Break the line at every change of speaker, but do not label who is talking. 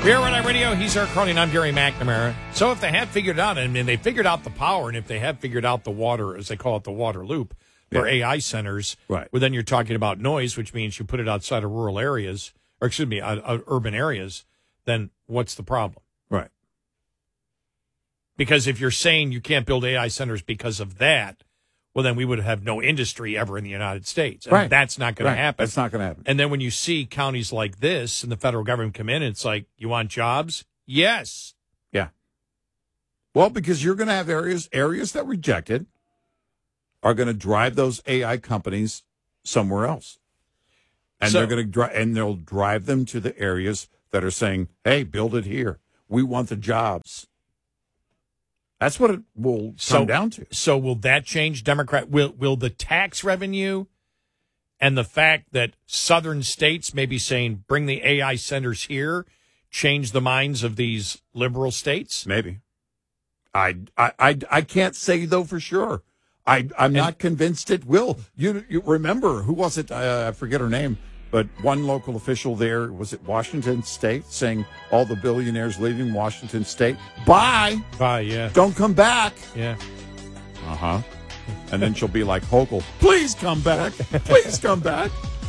We are on Radio. He's Eric Cronin. I'm Gary McNamara. So if they have figured out, and they figured out the power, and if they have figured out the water, as they call it, the water loop for AI centers,
right?
Well, then you're talking about noise, which means you put it outside of rural areas, or excuse me, urban areas. Then what's the problem?
Right.
Because if you're saying you can't build AI centers because of that, well, then we would have no industry ever in the United States. And
right.
That's not going to happen.
That's not going to happen.
And then when you see counties like this and the federal government come in, it's like, you want jobs? Yes.
Yeah. Well, because you're going to have areas that reject it are going to drive those AI companies somewhere else. And they're going to they'll drive them to the areas that are saying, hey, build it here. We want the jobs. That's what it will come down to.
So will that change Democrat? Will the tax revenue and the fact that southern states may be saying bring the AI centers here change the minds of these liberal states?
Maybe. I can't say though for sure. I'm not convinced it will. You remember, who was it? I forget her name. But one local official there, was it Washington State, saying all the billionaires leaving Washington State, bye.
Bye, yeah.
Don't come back.
Yeah.
Uh-huh. And then she'll be like Hochul, please come back. Please come back.